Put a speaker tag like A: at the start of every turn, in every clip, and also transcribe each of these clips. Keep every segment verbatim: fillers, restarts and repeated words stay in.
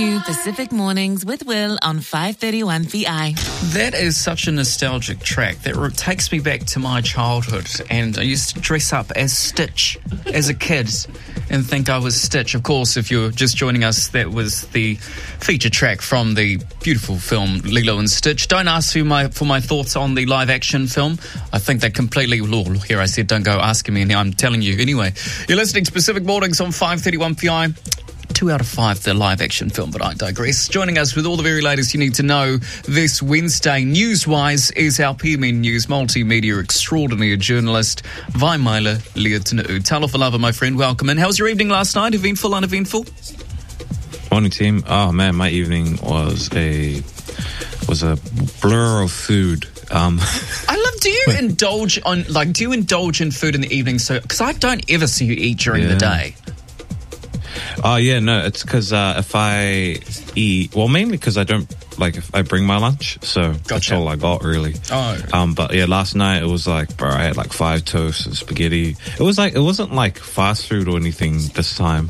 A: new Pacific Mornings with Will on five thirty-one P I.
B: That is such a nostalgic track that re- takes me back to my childhood, and I used to dress up as Stitch as a kid and think I was Stitch. Of course, if you're just joining us, that was the feature track from the beautiful film Lilo and Stitch. Don't ask for my for my thoughts on the live-action film. I think that completely... Oh, here I said don't go asking me, and I'm telling you anyway. You're listening to Pacific Mornings on five thirty-one P I. Two out of five, the live-action film, but I digress. Joining us with all the very latest you need to know this Wednesday, news-wise, is our P M N News multimedia extraordinaire journalist, Vaimaila Leotina'u. Talofa lava, my friend, welcome in. How was your evening last night? Eventful, uneventful?
C: Morning, team. Oh, man, my evening was a was a blur of food. Um,
B: I love, do you indulge on, like, do you indulge in food in the evening? So, because I don't ever see you eat during
C: yeah.
B: the day.
C: Oh, yeah, no, it's because uh, if I eat, well, mainly because I don't, like, if I bring my lunch, so gotcha. That's all I got, really.
B: Oh.
C: Um, but, yeah, last night it was like, bro, I had like five toasts and spaghetti. It was like, it wasn't like fast food or anything this time.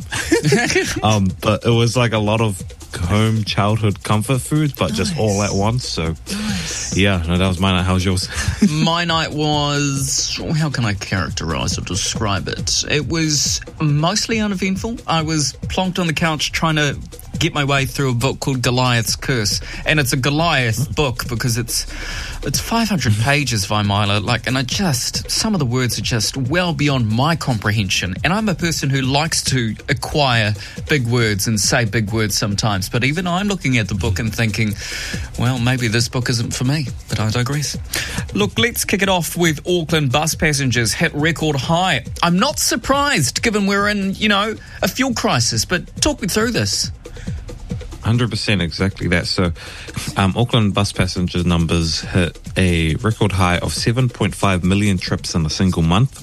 C: um, but it was like a lot of home childhood comfort foods, but nice. Just all at once, so
B: nice.
C: Yeah, no, that was my night. How was yours?
B: My night was, how can I characterize or describe it? It was mostly uneventful. I was plonked on the couch trying to get my way through a book called Goliath's Curse, and it's a Goliath book because it's it's five hundred pages, Vaimaila, like, and I just, some of the words are just well beyond my comprehension, and I'm a person who likes to acquire big words and say big words sometimes, but even I'm looking at the book and thinking, well, maybe this book isn't for me, but I digress. Look, let's kick it off with Auckland bus passengers hit record high. I'm not surprised, given we're in, you know, a fuel crisis, but talk me through this.
C: one hundred percent exactly that. So um, Auckland bus passenger numbers hit a record high of seven point five million trips in a single month,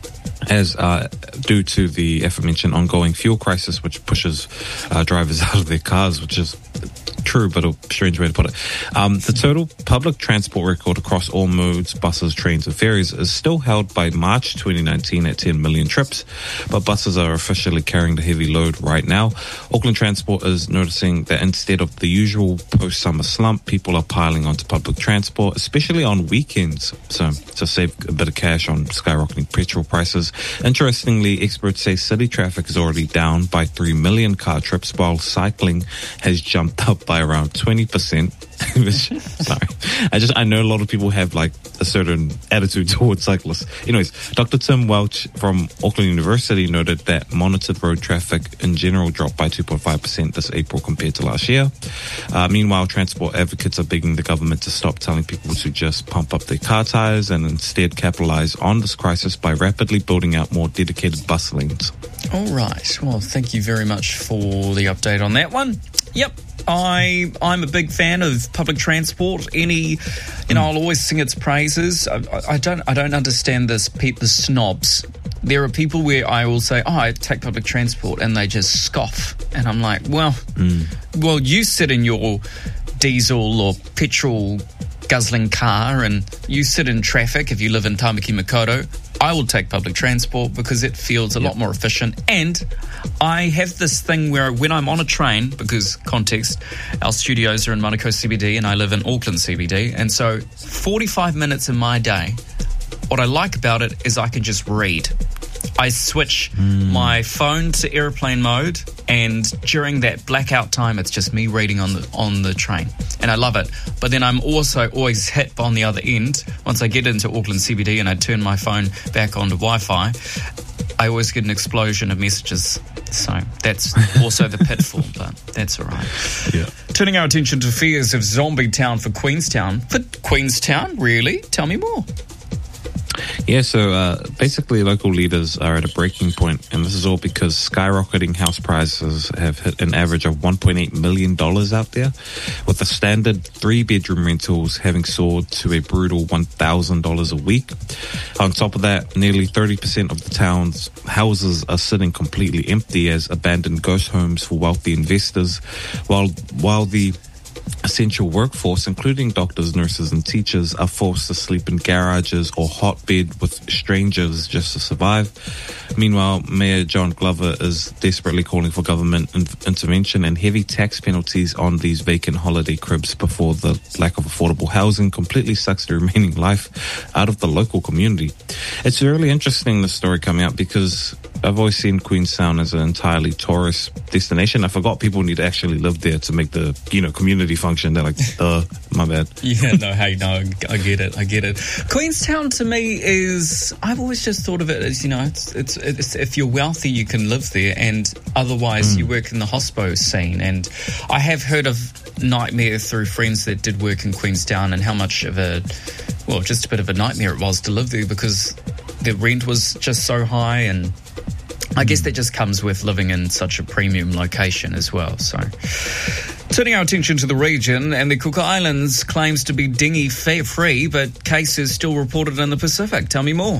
C: as uh, due to the aforementioned ongoing fuel crisis, which pushes uh, drivers out of their cars, which is true, but a strange way to put it. Um, the total public transport record across all modes, buses, trains and ferries, is still held by March twenty nineteen at ten million trips, but buses are officially carrying the heavy load right now. Auckland Transport is noticing that instead of the usual post-summer slump, people are piling onto public transport, especially on weekends, so to save a bit of cash on skyrocketing petrol prices. Interestingly, experts say city traffic is already down by three million car trips, while cycling has jumped up by around twenty percent. Sorry. I just, I know a lot of people have like a certain attitude towards cyclists. Anyways, Doctor Tim Welch from Auckland University noted that monitored road traffic in general dropped by two point five percent this April compared to last year. Uh, meanwhile, transport advocates are begging the government to stop telling people to just pump up their car tires and instead capitalize on this crisis by rapidly building out more dedicated bus lanes.
B: All right. Well, thank you very much for the update on that one. Yep. I, I'm a big fan of public transport. Any, you know, I'll always sing its praises. I, I don't, I don't understand this, the snobs. There are people where I will say, oh, I take public transport, and they just scoff. And I'm like, well, mm. well, you sit in your diesel or petrol guzzling car and you sit in traffic if you live in Tamaki Makaurau. I will take public transport because it feels a yep. lot more efficient. And I have this thing where when I'm on a train, because context, our studios are in Manukau C B D and I live in Auckland C B D. And so forty-five minutes in my day, what I like about it is I can just read. I switch mm. my phone to airplane mode, and during that blackout time, it's just me reading on the on the train, and I love it. But then I'm also always hit on the other end. Once I get into Auckland C B D and I turn my phone back onto Wi-Fi, I always get an explosion of messages. So that's also the pitfall, but that's all right.
C: Yeah.
B: Turning our attention to fears of zombie town for Queenstown. For Queenstown, really? Tell me more.
C: Yeah, so uh, basically local leaders are at a breaking point, and this is all because skyrocketing house prices have hit an average of one point eight million dollars out there, with the standard three-bedroom rentals having soared to a brutal one thousand dollars a week. On top of that, nearly thirty percent of the town's houses are sitting completely empty as abandoned ghost homes for wealthy investors, while while the essential workforce, including doctors, nurses, and teachers, are forced to sleep in garages or hotbed with strangers just to survive. Meanwhile, Mayor John Glover is desperately calling for government in- intervention and heavy tax penalties on these vacant holiday cribs before the lack of affordable housing completely sucks the remaining life out of the local community. It's really interesting, this story coming out, because I've always seen Queenstown as an entirely tourist destination. I forgot people need to actually live there to make the, you know, community function. They're like, uh, my bad.
B: Yeah, no, hey, no, I get it, I get it. Queenstown to me is, I've always just thought of it as, you know, it's, it's, it's if you're wealthy, you can live there, and otherwise mm. you work in the hospo scene. And I have heard of nightmare through friends that did work in Queenstown, and how much of a, well, just a bit of a nightmare it was to live there, because the rent was just so high, and I guess that just comes with living in such a premium location as well. So, turning our attention to the region, and the Cook Islands claims to be dinghy free, but cases still reported in the Pacific. Tell me more.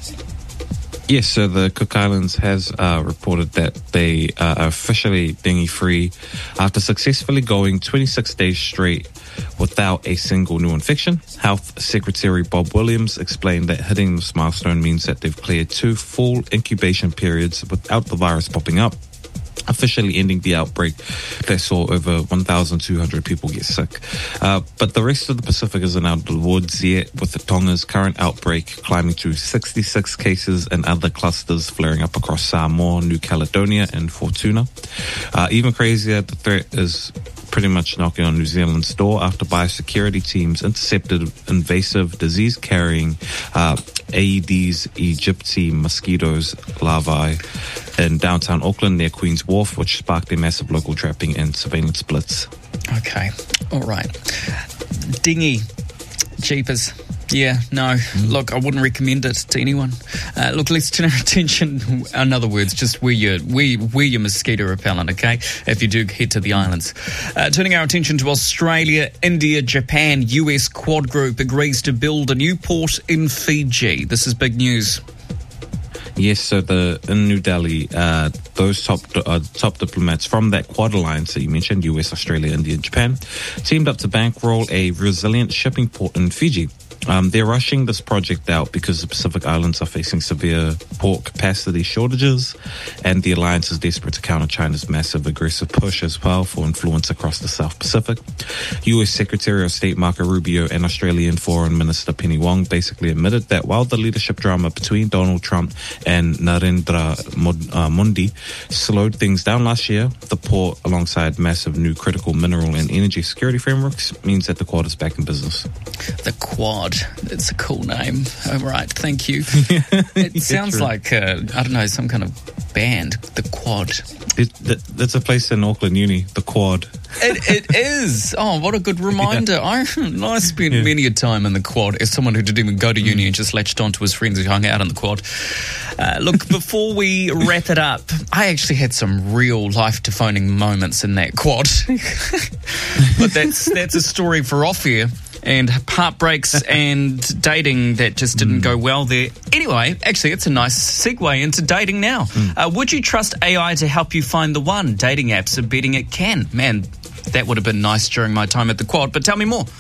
C: Yes, so the Cook Islands has uh, reported that they uh, are officially dinghy-free after successfully going twenty-six days straight without a single new infection. Health Secretary Bob Williams explained that hitting this milestone means that they've cleared two full incubation periods without the virus popping up, officially ending the outbreak that saw over one thousand two hundred people get sick. Uh, but the rest of the Pacific isn't out of the woods yet, with the Tonga's current outbreak climbing to sixty-six cases and other clusters flaring up across Samoa, New Caledonia, and Fortuna. Uh, even crazier, the threat is pretty much knocking on New Zealand's door after biosecurity teams intercepted invasive disease-carrying uh, Aedes aegypti mosquitoes larvae in downtown Auckland near Queen's Wharf, which sparked a massive local trapping and surveillance blitz.
B: Okay, all right. Dinghy, jeepers. Yeah, no, look, I wouldn't recommend it to anyone. Uh, look, let's turn our attention, in other words, just wear your, wear, wear your mosquito repellent, okay, if you do head to the islands. Uh, turning our attention to Australia, India, Japan, U S Quad Group agrees to build a new port in Fiji. This is big news.
C: Yes, so the in New Delhi, uh, those top uh, top diplomats from that Quad alliance that you mentioned, U S, Australia, India, and Japan, teamed up to bankroll a resilient shipping port in Fiji. Um, they're rushing this project out because the Pacific Islands are facing severe port capacity shortages, and the alliance is desperate to counter China's massive aggressive push as well for influence across the South Pacific. U S Secretary of State Marco Rubio and Australian Foreign Minister Penny Wong basically admitted that while the leadership drama between Donald Trump and Narendra Modi slowed things down last year, the port, alongside massive new critical mineral and energy security frameworks, means that the Quad is back in business.
B: The Quad. It's a cool name. All right, thank you. It sounds true. like, uh, I don't know, some kind of band, The Quad.
C: It, that, that's a place in Auckland Uni, The Quad.
B: It, it is. Oh, what a good reminder. Yeah. I, I spent yeah. many a time in The Quad as someone who didn't even go to uni mm. and just latched onto his friends who hung out in The Quad. Uh, look, before we wrap it up, I actually had some real life-defining moments in that Quad. But that's that's a story for off here. And heartbreaks and dating that just didn't mm. go well there. Anyway, actually, it's a nice segue into dating now. Mm. Uh, would you trust A I to help you find the one? Dating apps are betting it can. Man, that would have been nice during my time at the Quad, but tell me more.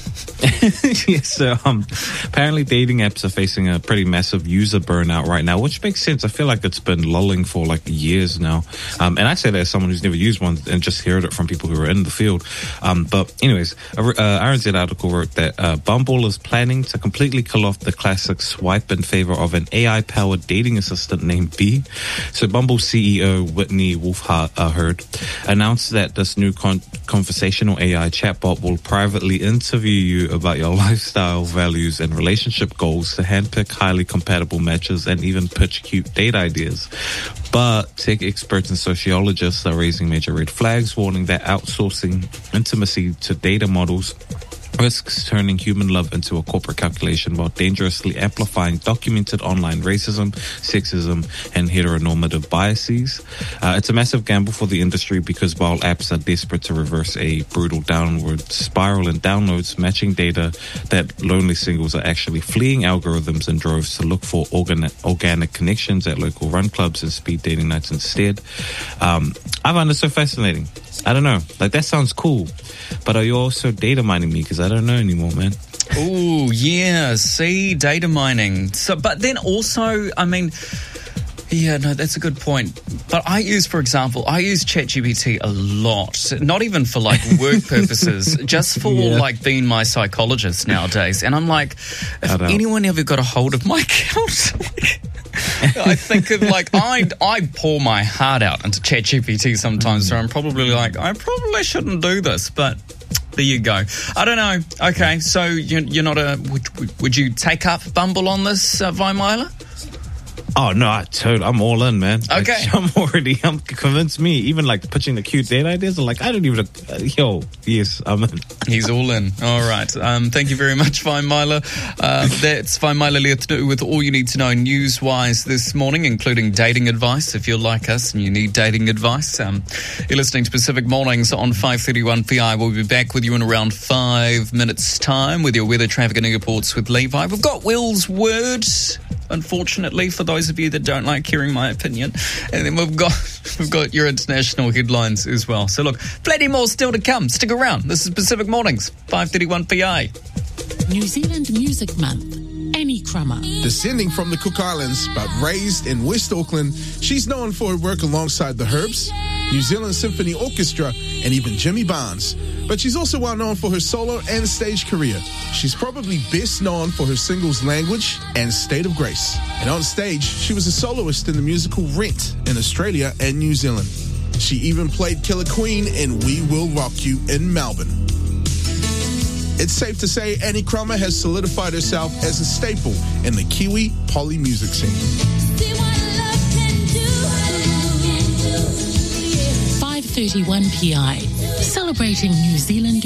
C: Yes, so um, apparently dating apps are facing a pretty massive user burnout right now, which makes sense. I feel like it's been lulling for like years now. Um, and I say that as someone who's never used one and just heard it from people who are in the field. Um, but anyways, a uh, R N Z article wrote that uh, Bumble is planning to completely kill off the classic swipe in favor of an A I-powered dating assistant named Bee. So Bumble C E O Whitney Wolfhard announced that this new con- conversational A I chatbot will privately interview you about your lifestyle, values, and relationship goals to handpick highly compatible matches and even pitch cute date ideas. But tech experts and sociologists are raising major red flags, warning that outsourcing intimacy to data models risks turning human love into a corporate calculation while dangerously amplifying documented online racism, sexism, and heteronormative biases. Uh, it's a massive gamble for the industry because while apps are desperate to reverse a brutal downward spiral in downloads, matching data that lonely singles are actually fleeing algorithms in droves to look for organic, organic connections at local run clubs and speed dating nights instead. Um, I find it so fascinating. I don't know. Like, that sounds cool. But are you also data mining me? Because I don't know anymore, man.
B: Oh, yeah. See, data mining. So, but then also, I mean, yeah, no, that's a good point. But I use, for example, I use ChatGPT a lot. Not even for, like, work purposes. Just for,
C: Yeah.
B: like, being my psychologist nowadays. And I'm like, if anyone ever got a hold of my account... I think of like I I pour my heart out into ChatGPT sometimes, mm. so I'm probably like I probably shouldn't do this, but there you go. I don't know. Okay, so you're, you're not a. Would, would you take up Bumble on this, uh, Vaimala?
C: Oh, no, I totally, I'm all in, man.
B: Okay.
C: Like, I'm already, I'm convinced me, even like pitching the cute date ideas, I'm like, I don't even, uh, yo, yes, I'm in.
B: He's all in. All right. Um, thank you very much, Vaimala. Uh, that's Vaimala Leotu with all you need to know news-wise this morning, including dating advice. If you're like us and you need dating advice, um, you're listening to Pacific Mornings on five thirty-one P I. We'll be back with you in around five minutes' time with your weather, traffic and airports with Levi. We've got Will's word, unfortunately, for those of you that don't like hearing my opinion. And then we've got we've got your international headlines as well. So look, plenty more still to come. Stick around. This is Pacific Mornings, five thirty-one P I.
D: New Zealand Music Month. Annie Crummer.
E: Descending from the Cook Islands, but raised in West Auckland, she's known for her work alongside the Herbs, New Zealand Symphony Orchestra, and even Jimmy Barnes. But she's also well known for her solo and stage career. She's probably best known for her singles Language and State of Grace. And on stage, she was a soloist in the musical Rent in Australia and New Zealand. She even played Killer Queen in We Will Rock You in Melbourne. It's safe to say Annie Crummer has solidified herself as a staple in the Kiwi poly music scene.
D: five thirty-one P I, celebrating New Zealand